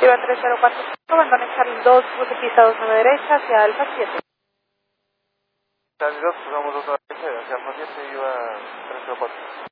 iba 3045, van a conectar 2 pisados 9 derecha hacia Alfa 7. Charlie 2, usamos 2 derecha hacia Alfa 7, iba 304.